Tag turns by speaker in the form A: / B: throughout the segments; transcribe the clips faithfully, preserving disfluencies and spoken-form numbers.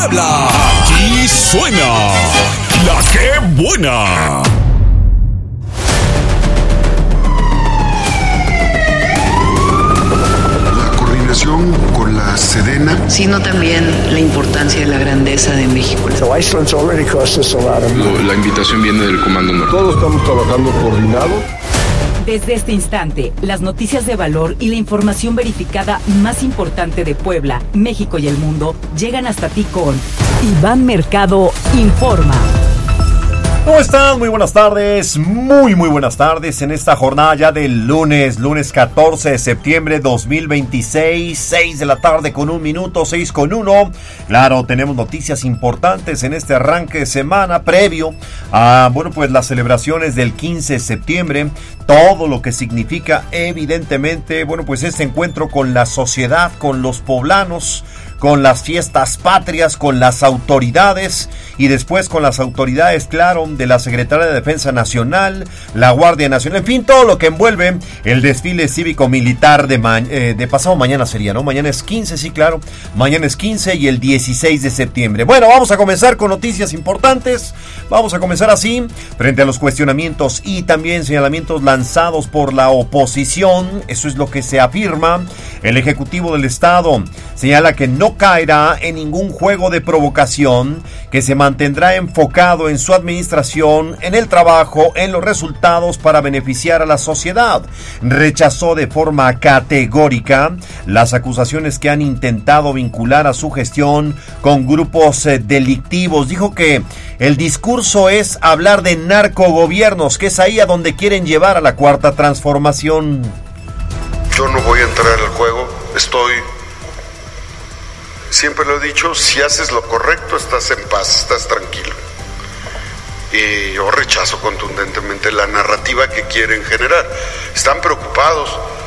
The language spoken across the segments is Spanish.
A: Aquí suena La Que Buena.
B: La coordinación con la Sedena,
C: sino también la importancia de la grandeza de México.
D: So Iceland's already cost us a lot of money.
E: La invitación viene del Comando Norte.
F: Todos estamos trabajando coordinado.
G: Desde este instante, las noticias de valor y la información verificada más importante de Puebla, México y el mundo llegan hasta ti con Iván Mercado Informa.
H: ¿Cómo están? Muy buenas tardes, muy muy buenas tardes en esta jornada ya del lunes, lunes catorce de septiembre dos mil veintiséis, seis de la tarde con un minuto, seis con uno. Claro, tenemos noticias importantes en este arranque de semana previo a, bueno, pues las celebraciones del quince de septiembre, todo lo que significa evidentemente, bueno, pues este encuentro con la sociedad, con los poblanos, con las fiestas patrias, con las autoridades y después con las autoridades, claro, de la Secretaría de Defensa Nacional, la Guardia Nacional, en fin, todo lo que envuelve el desfile cívico-militar de, ma- eh, de pasado mañana sería, ¿no? Mañana es quince, sí, claro, mañana es quince y el dieciséis de septiembre. Bueno, vamos a comenzar con noticias importantes, vamos a comenzar así, frente a los cuestionamientos y también señalamientos lanzados por la oposición, eso es lo que se afirma. El Ejecutivo del Estado señala que no caerá en ningún juego de provocación, que se mantendrá enfocado en su administración, en el trabajo, en los resultados para beneficiar a la sociedad. Rechazó de forma categórica las acusaciones que han intentado vincular a su gestión con grupos eh, delictivos. Dijo que el discurso es hablar de narcogobiernos, que es ahí a donde quieren llevar a la cuarta transformación.
B: yo no voy a entrar al juego, estoy... Siempre lo he dicho, si haces lo correcto estás en paz, estás tranquilo. Y yo rechazo contundentemente la narrativa que quieren generar. Están preocupados.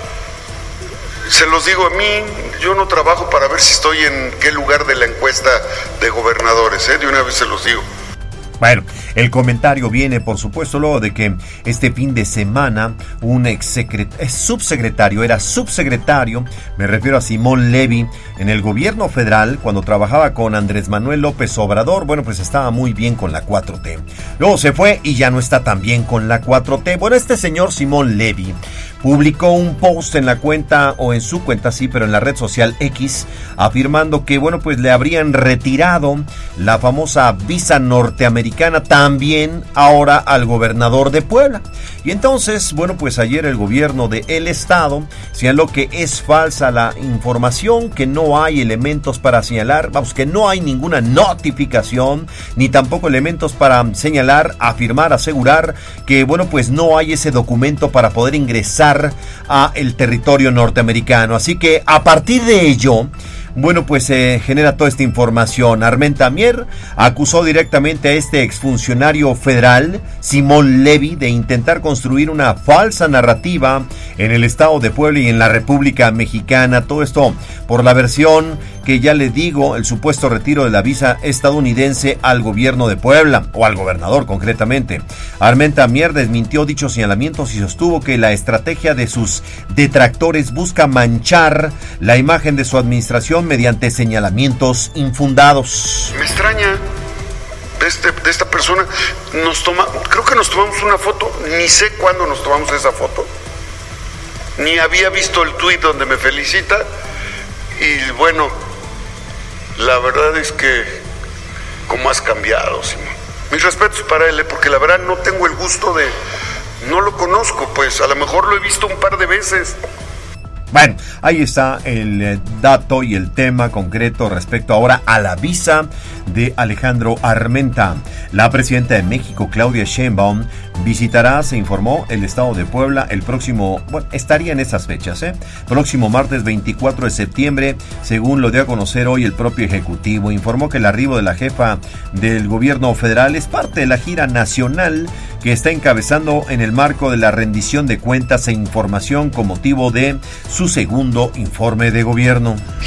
B: Se los digo a mí, yo no trabajo para ver si estoy en qué lugar de la encuesta de gobernadores, ¿eh? De una vez se los digo.
H: Bueno, el comentario viene, por supuesto, luego de que este fin de semana un ex subsecretario, era subsecretario, me refiero a Simón Levy, en el gobierno federal, cuando trabajaba con Andrés Manuel López Obrador, bueno, pues estaba muy bien con la cuatro T. Luego se fue y ya no está tan bien con la cuatro T. Bueno, este señor Simón Levy publicó un post en la cuenta, o en su cuenta, sí, pero en la red social X, afirmando que, bueno, pues le habrían retirado la famosa visa norteamericana también ahora al gobernador de Puebla. Y entonces, bueno, pues ayer el gobierno de el estado señaló que es falsa la información, que no hay elementos para señalar, vamos, que no hay ninguna notificación, ni tampoco elementos para señalar, afirmar, asegurar que, bueno, pues no hay ese documento para poder ingresar a el territorio norteamericano. Así que a partir de ello, bueno, pues se eh, genera toda esta información. Armenta Mier acusó directamente a este exfuncionario federal, Simón Levy, de intentar construir una falsa narrativa en el estado de Puebla y en la República Mexicana. Todo esto por la versión que ya les digo, el supuesto retiro de la visa estadounidense al gobierno de Puebla, o al gobernador concretamente. Armenta Mier desmintió dichos señalamientos y sostuvo que la estrategia de sus detractores busca manchar la imagen de su administración mediante señalamientos infundados.
B: Me extraña de, este, de esta persona. Nos toma, creo que nos tomamos una foto, ni sé cuándo nos tomamos esa foto, ni había visto el tuit donde me felicita. Y bueno, la verdad es que cómo has cambiado, Simón. Mis respetos para él, ¿eh? Porque la verdad no tengo el gusto de... No lo conozco, pues a lo mejor lo he visto un par de veces.
H: Bueno, ahí está el eh, dato y el tema concreto respecto ahora a la visa de Alejandro Armenta. La presidenta de México, Claudia Sheinbaum, visitará, se informó, el estado de Puebla el próximo, bueno, estaría en esas fechas, ¿eh? Próximo martes veinticuatro de septiembre, según lo dio a conocer hoy el propio Ejecutivo. Informó que el arribo de la jefa del gobierno federal es parte de la gira nacional que está encabezando en el marco de la rendición de cuentas e información con motivo de su segundo informe de gobierno.